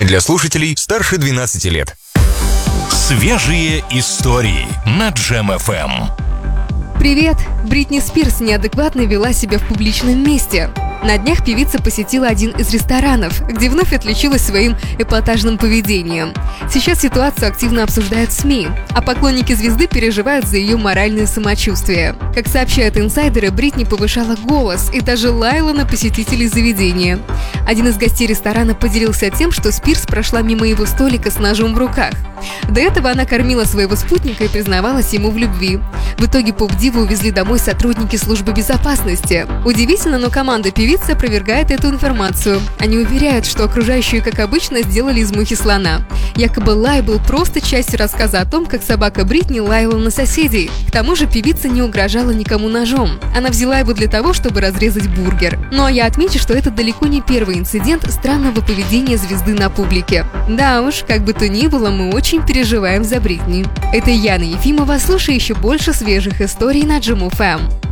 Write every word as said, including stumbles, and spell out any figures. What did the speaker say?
Для слушателей старше двенадцати лет. Свежие истории на Джем эф эм. Привет! Бритни Спирс неадекватно вела себя в публичном месте. На днях певица посетила один из ресторанов, где вновь отличилась своим эпатажным поведением. Сейчас ситуацию активно обсуждают СМИ, а поклонники звезды переживают за ее моральное самочувствие. Как сообщают инсайдеры, Бритни повышала голос и даже лаяла на посетителей заведения. Один из гостей ресторана поделился тем, что Спирс прошла мимо его столика с ножом в руках. До этого она кормила своего спутника и признавалась ему в любви. В итоге поп-диву увезли домой сотрудники службы безопасности. Удивительно, но команда певицы опровергает эту информацию. Они уверяют, что окружающие, как обычно, сделали из мухи слона. Якобы лай был просто частью рассказа о том, как собака Бритни лаяла на соседей. К тому же певица не угрожала никому ножом. Она взяла его для того, чтобы разрезать бургер. Ну а я отмечу, что это далеко не первый инцидент странного поведения звезды на публике. Да уж, как бы то ни было, мы очень переживаем за Бритни. Это Яна Ефимова. Слушай еще больше свежих историй на Джем эф эм.